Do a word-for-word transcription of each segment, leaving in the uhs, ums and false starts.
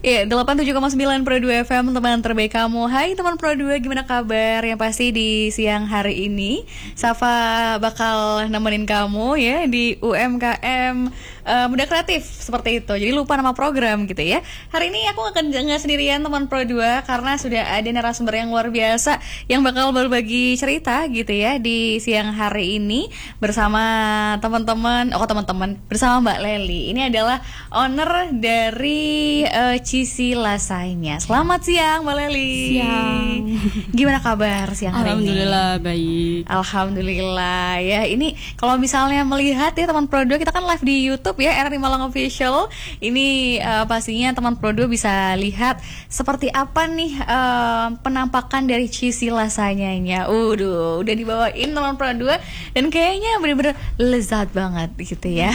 Iya, delapan puluh tujuh koma sembilan Pro dua F M, teman terbaik kamu. Hai teman Pro dua, gimana kabar? Yang pasti di siang hari ini Safa bakal nemenin kamu ya di U M K M uh, Muda Kreatif seperti itu. Jadi lupa nama program gitu ya. Hari ini aku akan nggak sendirian teman Pro dua, karena sudah ada narasumber yang luar biasa yang bakal berbagi cerita gitu ya di siang hari ini bersama teman-teman, oh teman-teman bersama Mbak Lely. Ini adalah owner dari uh, Cici Lasanya. Selamat siang Mbak Lely. Siang. Gimana kabar siang hari ini? Alhamdulillah baik. Alhamdulillah ya. Ini kalau misalnya melihat ya teman Pro dua, kita kan live di YouTube ya, R R I Malang Official. Ini uh, pastinya teman Pro dua bisa lihat seperti apa nih uh, penampakan dari Cici Lasanya-nya. Udah, udah dibawain teman Pro dua dan kayaknya bener-bener lezat banget gitu ya.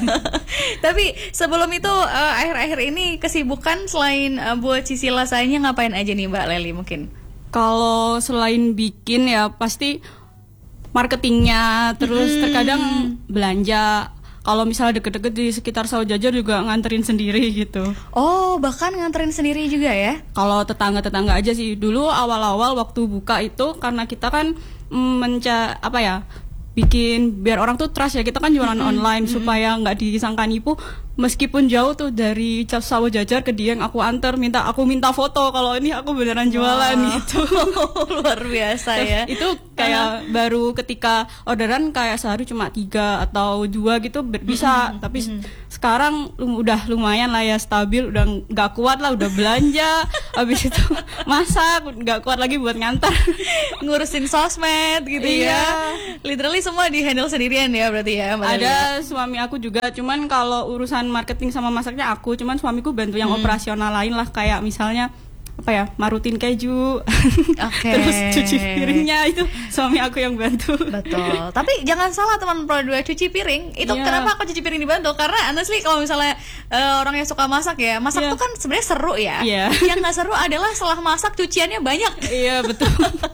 Tapi sebelum itu uh, akhir-akhir ini kesibukan selain uh, buat Cici Lasanya ngapain aja nih Mbak Lely mungkin? Kalau selain bikin ya pasti marketingnya, terus hmm. terkadang belanja. Kalau misalnya deket-deket di sekitar Sawah Jajar juga nganterin sendiri gitu. Oh, bahkan nganterin sendiri juga ya? Kalau tetangga-tetangga aja sih. Dulu awal-awal waktu buka itu karena kita kan mm, menca apa ya? bikin biar orang tuh trust ya, kita kan jualan mm-hmm. online mm-hmm. supaya nggak disangka nipu. Meskipun jauh tuh dari Sawah Jajar ke Dieng, aku antar, minta aku minta foto kalau ini aku beneran jualan wow. gitu. Luar biasa ya. Itu kayak uh-huh. baru ketika orderan kayak sehari cuma tiga atau dua gitu bisa, mm-hmm. tapi mm-hmm. sekarang udah lumayan lah ya, stabil, udah nggak kuat lah, udah belanja, habis itu masak, nggak kuat lagi buat ngantar, ngurusin sosmed gitu iya. ya. Literally semua di handle sendirian ya berarti ya. Mbak Ada ya? Suami aku juga, cuman kalau urusan marketing sama masaknya aku, cuman suamiku bantu yang hmm. operasional lain lah, kayak misalnya apa ya, marutin keju, okay. terus cuci piringnya itu suami aku yang bantu. Betul. Tapi jangan salah teman Pro dua, cuci piring itu yeah. kenapa aku cuci piring dibantu? Karena honestly kalau misalnya uh, orang yang suka masak ya, masak yeah. tuh kan sebenarnya seru ya. Yeah. Yang nggak seru adalah setelah masak cuciannya banyak. Iya yeah, betul.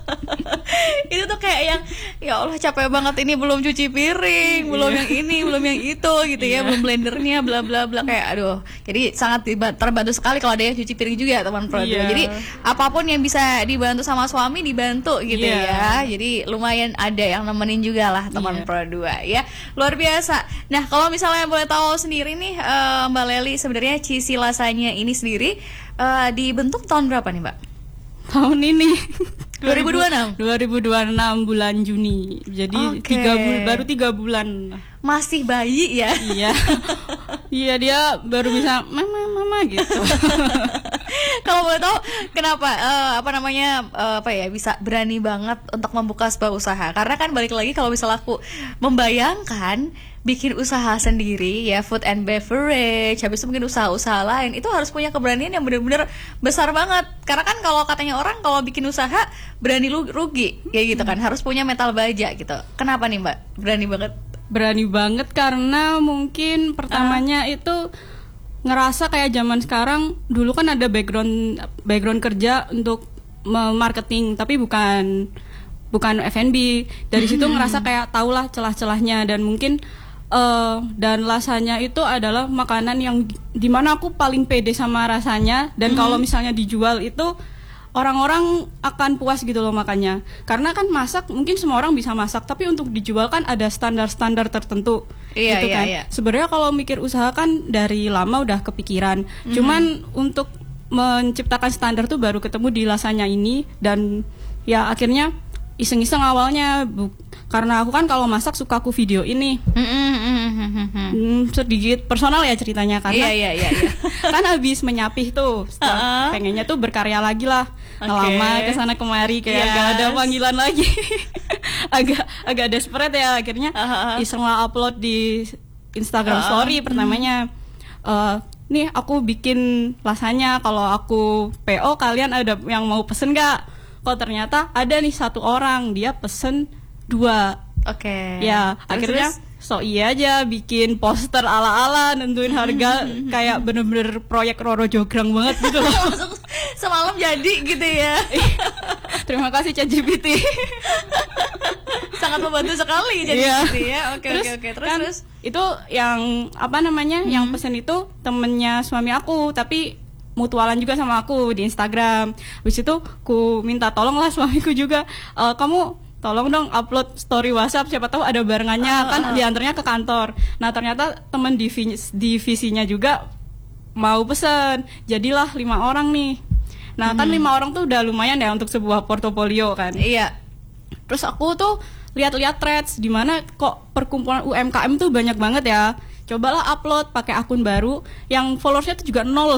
Itu tuh kayak yang ya Allah capek banget ini, belum cuci piring, belum yeah. yang ini, belum yang itu gitu yeah. ya, belum blendernya, bla bla bla, kayak aduh. Jadi sangat terbantu sekali kalau ada yang cuci piring juga teman Pro dua. Yeah. Jadi apapun yang bisa dibantu sama suami dibantu gitu yeah. ya. Jadi lumayan ada yang nemenin juga lah teman yeah. Pro dua ya. Luar biasa. Nah, kalau misalnya boleh tahu sendiri nih uh, Mbak Lely, sebenarnya Cici Lasanya ini sendiri uh, dibentuk tahun berapa nih Mbak? Tahun ini dua ribu dua puluh enam dua ribu dua puluh enam bulan Juni. Jadi okay. tiga bul- baru tiga bulan. Masih bayi ya? Iya. Iya, dia baru bisa mama mama gitu. Kalau boleh tahu kenapa uh, apa namanya uh, apa ya bisa berani banget untuk membuka sebuah usaha? Karena kan balik lagi kalau misalnya aku membayangkan bikin usaha sendiri ya, food and beverage, habis itu mungkin usaha-usaha lain, itu harus punya keberanian yang benar-benar besar banget. Karena kan kalau katanya orang kalau bikin usaha berani rugi kayak gitu kan, harus punya mental baja gitu. Kenapa nih Mbak berani banget? Berani banget karena mungkin pertamanya uh. itu ngerasa kayak zaman sekarang, dulu kan ada background background kerja untuk marketing tapi bukan bukan F and B. Dari situ ngerasa kayak tahulah celah-celahnya, dan mungkin uh, dan rasanya itu adalah makanan yang dimana aku paling pede sama rasanya, dan kalau misalnya dijual itu orang-orang akan puas gitu loh makannya. Karena kan masak mungkin semua orang bisa masak, tapi untuk dijual kan ada standar-standar tertentu. Iya, gitu iya, kan. Iya. Sebenarnya kalau mikir usaha kan dari lama udah kepikiran. Mm-hmm. Cuman untuk menciptakan standar tuh baru ketemu di Lasanya ini, dan ya akhirnya iseng-iseng awalnya bu, karena aku kan kalau masak suka aku video ini. Hmm, sedikit personal ya ceritanya, karena iya, iya, iya, iya. kan habis menyapih tuh, uh-uh. pengennya tuh berkarya lagi lah, okay. ngelamar kesana kemari kayak yes. gak ada panggilan lagi. agak agak desperate ya, akhirnya uh-huh. iseng lah upload di Instagram uh-huh. story pertamanya. Uh, nih aku bikin Lasanya, kalau aku P O kalian ada yang mau pesen gak? Kok ternyata ada nih satu orang, dia pesen dua. Oke. Okay. Ya, terus, akhirnya terus? so iya aja bikin poster ala-ala, nentuin harga kayak bener-bener proyek Roro Jograng banget gitu loh. Semalam jadi gitu ya. Terima kasih ChatGPT. Sangat membantu sekali ChatGPT ya. Oke oke oke. Terus kan, terus itu yang apa namanya? Hmm. Yang pesen itu temennya suami aku, tapi mutualan juga sama aku di Instagram. Habis itu ku minta tolong lah suamiku juga, e, kamu tolong dong upload story WhatsApp, siapa tahu ada barengannya, uh, kan uh, uh. diantarnya ke kantor. Nah ternyata teman divis- divisinya juga mau pesen, jadilah lima orang nih. Nah hmm. kan lima orang tuh udah lumayan ya untuk sebuah portofolio kan. Iya. Terus aku tuh lihat-lihat threads di mana kok perkumpulan U M K M tuh banyak banget ya. Cobalah upload pakai akun baru yang followersnya tuh juga nol.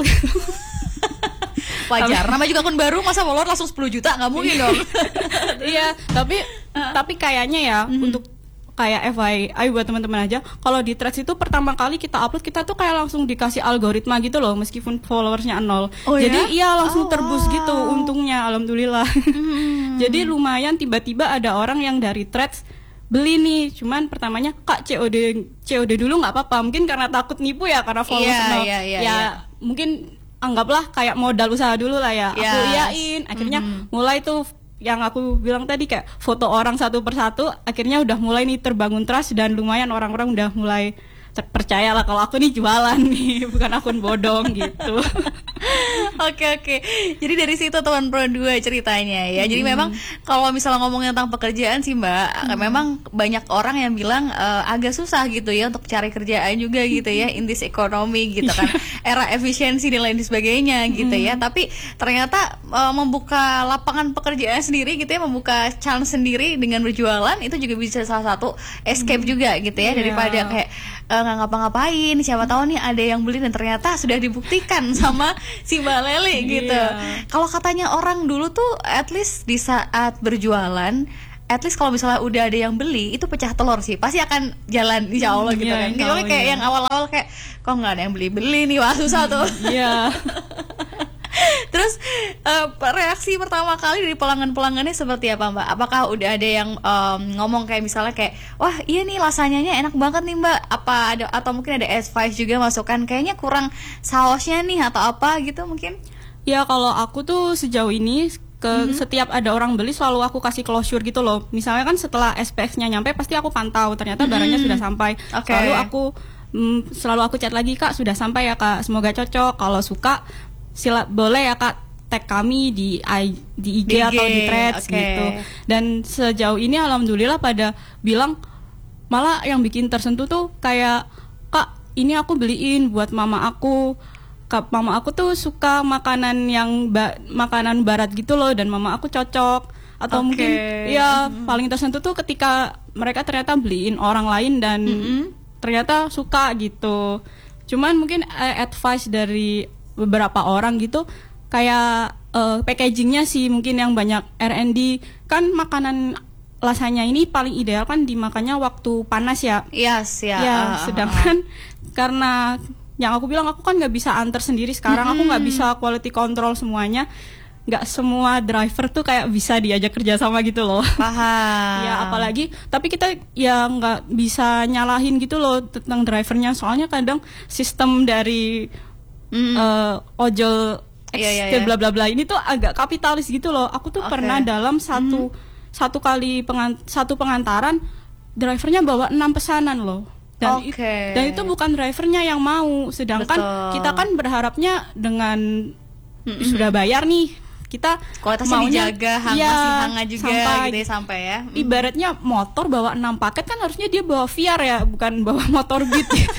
Wajar, nama juga akun baru masa follower langsung sepuluh juta, nggak mungkin dong. Iya, tapi uh. tapi kayaknya ya mm-hmm. untuk kayak F Y I buat teman-teman aja, kalau di threads itu pertama kali kita upload kita tuh kayak langsung dikasih algoritma gitu loh, meskipun followersnya nol. Oh, jadi ya? iya langsung oh, terbus wow. gitu untungnya, alhamdulillah. Mm. Jadi lumayan tiba-tiba ada orang yang dari threads beli nih, cuman pertamanya kak C O D C O D dulu nggak apa-apa, mungkin karena takut nipu ya karena followers yeah, nol yeah, yeah, ya yeah. mungkin anggaplah kayak modal usaha dulu lah ya, yes. aku iyain akhirnya mm-hmm. mulai tuh yang aku bilang tadi kayak foto orang satu persatu, akhirnya udah mulai nih terbangun trust dan lumayan orang-orang udah mulai percaya lah kalau aku nih jualan nih, bukan akun bodong gitu. Oke oke. Jadi dari situ teman Pro dua ceritanya ya. Hmm. Jadi memang kalau misalnya ngomongin tentang pekerjaan sih Mbak, hmm. memang banyak orang yang bilang uh, agak susah gitu ya untuk cari kerjaan juga gitu ya, in this economy gitu kan. Era efisiensi dan lain sebagainya gitu hmm. ya. Tapi ternyata uh, membuka lapangan pekerjaan sendiri gitu ya, membuka chance sendiri dengan berjualan itu juga bisa salah satu escape hmm. juga gitu ya, yeah. daripada kayak uh, nggak ngapa-ngapain, siapa tahu nih ada yang beli dan ternyata sudah dibuktikan sama si Mbak Leli gitu. Yeah. Kalau katanya orang dulu tuh at least di saat berjualan, at least kalau misalnya udah ada yang beli itu pecah telur sih, pasti akan jalan insya Allah gitu yeah, kan. Kecuali kayak yeah. yang awal-awal kayak kok nggak ada yang beli-beli nih, wah susah tuh. Iya. Terus uh, reaksi pertama kali dari pelanggan-pelanggannya seperti apa Mbak? Apakah udah ada yang um, ngomong kayak misalnya kayak wah iya nih lasanyanya enak banget nih Mbak, apa ada atau mungkin ada advice juga masukan kayaknya kurang sausnya nih atau apa gitu mungkin? Ya kalau aku tuh sejauh ini ke mm-hmm. setiap ada orang beli selalu aku kasih closure gitu loh. Misalnya kan setelah S P X-nya nyampe pasti aku pantau ternyata mm-hmm. barangnya sudah sampai. Okay. Lalu aku mm, selalu aku chat lagi Kak sudah sampai ya Kak, semoga cocok, kalau suka sila boleh ya Kak tag kami di I, di I G, di I G atau di threads okay. gitu. Dan sejauh ini alhamdulillah pada bilang malah yang bikin tersentuh tuh kayak Kak ini aku beliin buat mama aku. Kak, mama aku tuh suka makanan yang ba- makanan barat gitu loh dan mama aku cocok. Atau okay. mungkin ya mm-hmm. paling tersentuh tuh ketika mereka ternyata beliin orang lain dan mm-hmm. ternyata suka gitu. Cuman mungkin uh, advice dari beberapa orang gitu kayak uh, packagingnya sih mungkin yang banyak R and D, kan makanan lasanya ini paling ideal kan dimakannya waktu panas ya. Yes ya. Ya, uh, sedangkan uh, karena yang aku bilang aku kan nggak bisa antar sendiri sekarang, mm-hmm. aku nggak bisa quality control semuanya. Nggak semua driver tuh kayak bisa diajak kerja sama gitu loh. Paham. Ya apalagi, tapi kita ya nggak bisa nyalahin gitu loh tentang drivernya, soalnya kadang sistem dari Mm. Uh, ojol yeah, yeah, yeah. bla bla bla ini tuh agak kapitalis gitu loh. Aku tuh okay. pernah dalam satu mm. satu kali pengan, satu pengantaran drivernya bawa enam pesanan loh. Dan okay. it, dan itu bukan drivernya yang mau, sedangkan Betul. kita kan berharapnya dengan mm-hmm. sudah bayar nih kita kualitasnya maunya dijaga, hang, ya, masih hangat juga sampai, gitu ya sampai ya. Mm. Ibaratnya motor bawa enam paket kan harusnya dia bawa V R ya, bukan bawa motor Beat gitu.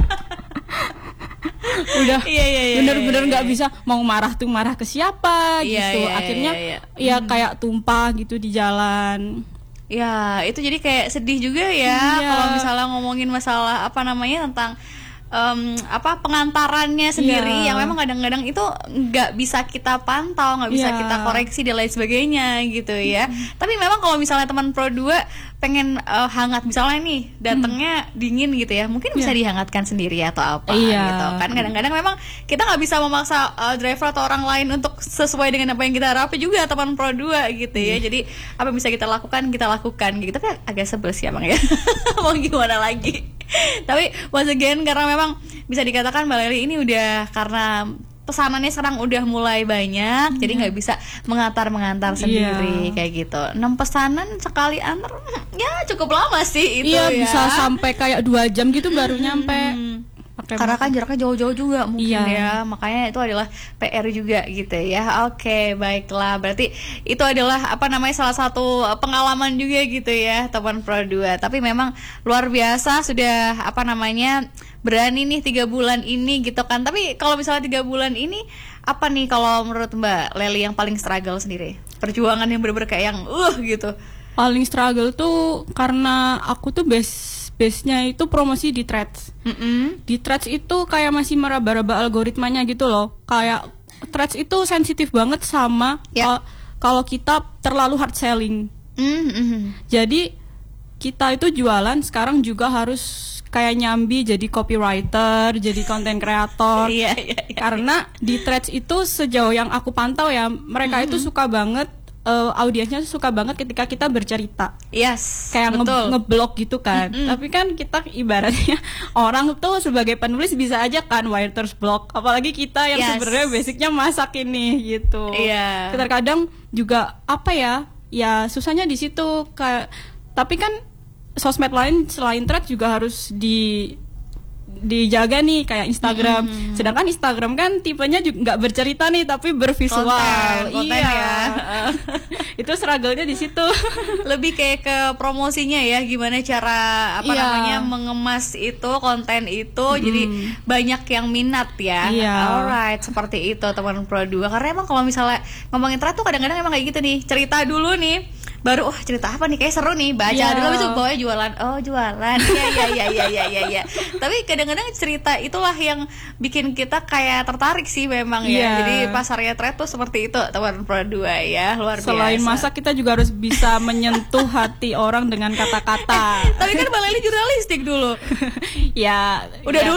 Udah iya, iya, iya, bener-bener nggak iya, iya. bisa mau marah tuh marah ke siapa iya, gitu iya, akhirnya iya, iya. ya hmm. kayak tumpah gitu di jalan. Ya itu jadi kayak sedih juga ya iya. kalau misalnya ngomongin masalah apa namanya tentang Um, apa pengantarannya sendiri yeah. yang memang kadang-kadang itu nggak bisa kita pantau, nggak bisa yeah. kita koreksi dan lain sebagainya gitu ya. Mm. Tapi memang kalau misalnya teman Pro dua pengen uh, hangat misalnya nih datangnya mm. dingin gitu ya, mungkin bisa yeah. dihangatkan sendiri atau apa yeah. gitu kan. Kadang-kadang memang kita nggak bisa memaksa uh, driver atau orang lain untuk sesuai dengan apa yang kita harapin juga teman Pro dua gitu ya. Mm. Jadi apa yang bisa kita lakukan kita lakukan gitu. Tapi agak sebel sih emang ya. Mau gimana lagi? Tapi once again karena memang bisa dikatakan Mbak Leli ini udah karena pesanannya sekarang udah mulai banyak, hmm. jadi nggak bisa mengantar-mengantar sendiri yeah. kayak gitu. enam pesanan sekali antar, ya cukup lama sih itu iya, ya. Bisa sampai kayak dua jam gitu baru nyampe. Hmm. pakai Karena motor. kan jaraknya jauh-jauh juga mungkin Iya. ya, makanya itu adalah P R juga gitu ya. Oke, baiklah. Berarti itu adalah apa namanya salah satu pengalaman juga gitu ya, teman Pro dua. Tapi memang luar biasa sudah apa namanya berani nih tiga bulan ini gitu kan. Tapi kalau misalnya tiga bulan ini apa nih kalau menurut Mbak Leli yang paling struggle sendiri? Perjuangan yang bener-bener kayak yang uh gitu. Paling struggle tuh karena aku tuh base base-nya itu promosi di Threads. Mm-mm. Di Threads itu kayak masih meraba-raba algoritmanya gitu loh. Kayak Threads itu sensitif banget sama Ya. kal- kalau kita terlalu hard selling. Mm-mm. Jadi kita itu jualan sekarang juga harus kayak nyambi jadi copywriter, jadi content creator. Iya, iya, iya. Karena di Threads itu sejauh yang aku pantau ya, mereka itu suka banget, uh, audiensnya suka banget ketika kita bercerita. Yes, Kayak nge- betul. ngeblok gitu kan. Mm-mm. Tapi kan kita ibaratnya orang tuh sebagai penulis bisa aja kan writer's block. Apalagi kita yang Yes. sebenarnya basicnya masak ini gitu. Iya. Terkadang juga apa ya? Ya susahnya di situ. Kayak tapi kan sosmed lain selain Threads juga harus di dijaga nih kayak Instagram. Mm-hmm. Sedangkan Instagram kan tipenya juga nggak bercerita nih tapi bervisual. Konten, konten iya. ya. Itu struggle-nya di situ. Lebih kayak ke promosinya ya, gimana cara apa Iya. namanya mengemas itu konten itu jadi banyak yang minat ya. Iya. Alright, seperti itu teman Pro dua. Karena emang kalau misalnya ngomongin Threads tuh kadang-kadang emang kayak gitu nih, cerita dulu nih. Baru oh cerita apa nih kayak seru nih baca Iya. dulu habis itu bawanya jualan. Oh, jualan. Iya iya iya iya iya iya iya. Tapi kadang-kadang cerita itulah yang bikin kita kayak tertarik sih memang ya. Iya. Jadi pasarnya Threads tuh seperti itu teman Pro dua ya, luar Selain biasa. masak kita juga harus bisa menyentuh hati orang dengan kata-kata. Tapi kan Mbak Leli jurnalistik dulu. ya Udah ya, dulu